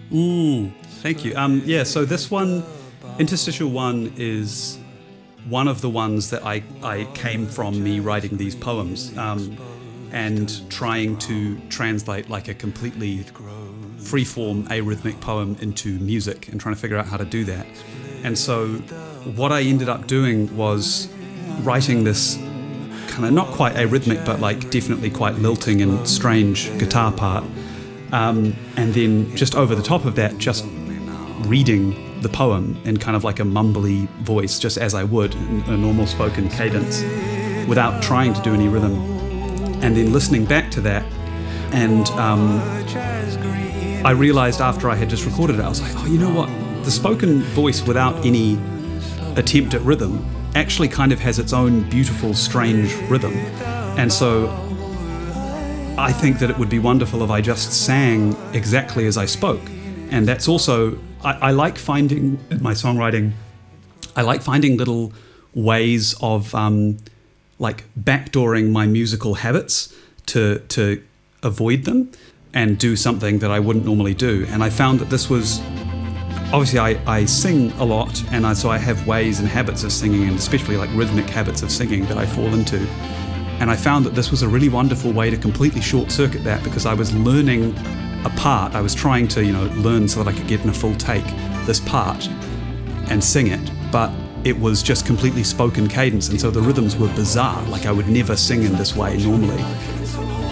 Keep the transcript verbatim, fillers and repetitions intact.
Mm, thank you. Um, yeah, so this one, Interstitial One, is one of the ones that I, I came from me writing these poems um, and trying to translate like a completely freeform arrhythmic poem into music and trying to figure out how to do that. And so what I ended up doing was writing this kind of not quite arrhythmic, but like definitely quite lilting and strange guitar part. Um, and then just over the top of that, just reading the poem in kind of like a mumbly voice, just as I would in a normal spoken cadence, without trying to do any rhythm. And then listening back to that, and um, I realized after I had just recorded it, I was like, oh, you know what? The spoken voice without any attempt at rhythm actually kind of has its own beautiful, strange rhythm. And so I think that it would be wonderful if I just sang exactly as I spoke. And that's also, I, I like finding, in my songwriting, I like finding little ways of um, like backdooring my musical habits to to avoid them and do something that I wouldn't normally do. And I found that this was, obviously I, I sing a lot, and I, so I have ways and habits of singing, and especially like rhythmic habits of singing that I fall into. And I found that this was a really wonderful way to completely short circuit that, because I was learning a part. I was trying to, you know, learn so that I could get in a full take this part and sing it, but it was just completely spoken cadence, and so the rhythms were bizarre. Like I would never sing in this way normally.